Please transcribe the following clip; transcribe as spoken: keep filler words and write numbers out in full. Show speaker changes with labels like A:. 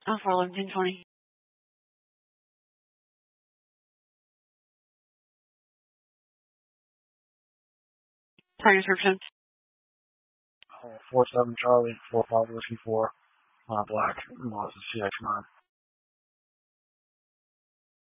A: Oh, four eleven ten twenty. Target description.
B: four seven Charlie, four five Whiskey four, uh, black, Mazda C X nine.